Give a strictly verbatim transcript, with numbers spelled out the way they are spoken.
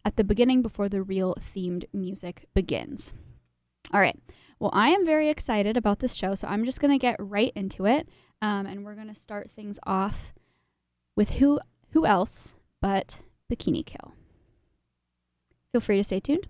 at the beginning before the real themed music begins. All right. Well, I am very excited about this show, so I'm just going to get right into it. Um, and we're going to start things off with who who else but Bikini Kill. Feel free to stay tuned.